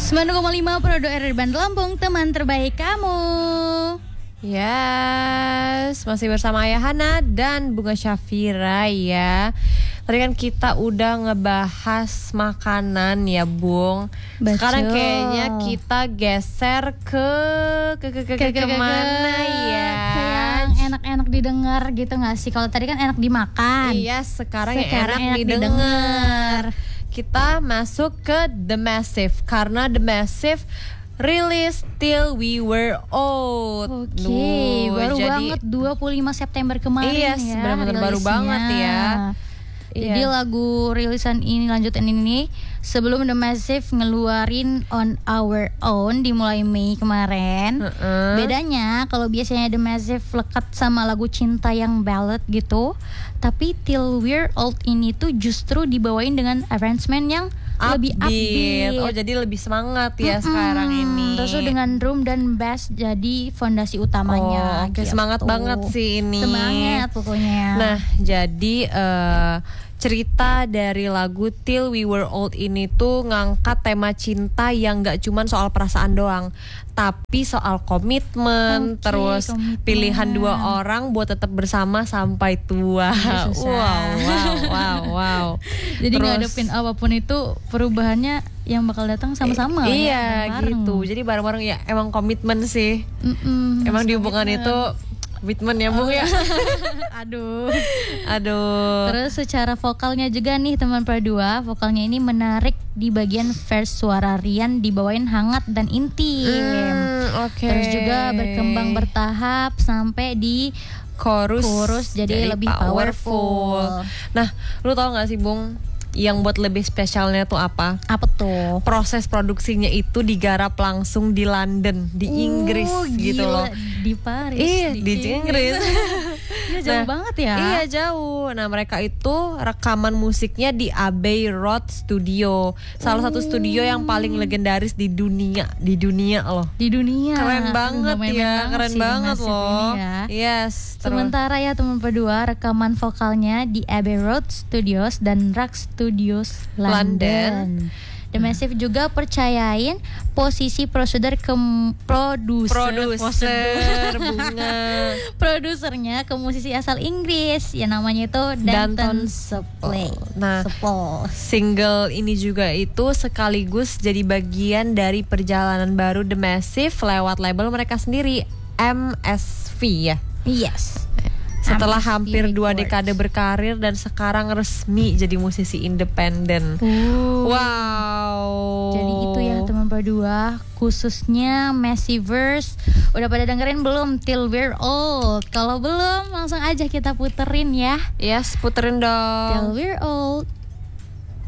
90,5 Prodo RRI Bandar Lampung, teman terbaik kamu. Yes, masih bersama Ayahana dan Bunga Syafira ya. Tadi kan kita udah ngebahas makanan ya, Bung. Betul. Sekarang kayaknya kita geser ke mana ya? Yang enak-enak didengar gitu nggak sih? Kalau tadi kan enak dimakan. Iya, sekarang yang Sekarang enak didengar. Kita masuk ke The Massive karena The Massive rilis Till We Were Old. Oke, baru banget 25 September kemarin ya. ya. Benar-benar baru banget ya. Jadi lagu rilisan ini, lanjutan ini sebelum The Massive ngeluarin On Our Own dimulai Mei kemarin. Bedanya kalau biasanya The Massive lekat sama lagu cinta yang ballad gitu, tapi Till We're Old ini tuh justru dibawain dengan arrangement yang lebih upbeat. Oh, jadi lebih semangat ya sekarang ini. Terus dengan drum dan bass jadi fondasi utamanya. Oke, gitu. Semangat banget sih ini. Semangat pokoknya. Nah, jadi cerita dari lagu Till We Were Old ini tuh ngangkat tema cinta yang gak cuman soal perasaan doang, tapi soal komitmen, terus pilihan dua orang buat tetap bersama sampai tua. Wow. Jadi ngadepin apapun itu, perubahannya yang bakal datang sama-sama. Iya ya, gitu. Jadi bareng-bareng ya, emang komitmen sih. Emang di hubungan itu komitmen ya, Bung ya. Aduh. Terus secara vokalnya juga nih teman Pradua, vokalnya ini menarik di bagian verse, suara Rian dibawain hangat dan intim. Terus juga berkembang bertahap sampai di chorus jadi lebih powerful. Nah, lu tau gak sih, Bung, yang buat lebih spesialnya tuh apa? Apa tuh? Proses produksinya itu digarap langsung di London, di Inggris gitu loh. Di Paris. Iya, di Inggris. Iya, jauh banget ya. Iya, jauh. Nah, mereka itu rekaman musiknya di Abbey Road Studio, salah satu studio yang paling legendaris di dunia loh. Di dunia. Keren banget ya, keren banget loh. Ya. Yes. Sementara ya teman berdua, rekaman vokalnya di Abbey Road Studios dan Rock Studios London. The Massive juga percayain posisi produsernya ke musisi asal Inggris yang namanya itu Danton Supply. Nah, single ini juga itu sekaligus jadi bagian dari perjalanan baru The Massive lewat label mereka sendiri, MSV ya. Yes. Setelah hampir 2 dekade berkarir dan sekarang resmi jadi musisi independen. Wow. Jadi itu ya teman berdua, khususnya Massiverse. Udah pada dengerin belum Till We're Old? Kalau belum, langsung aja kita puterin ya. Yes, puterin dong. Till We're Old.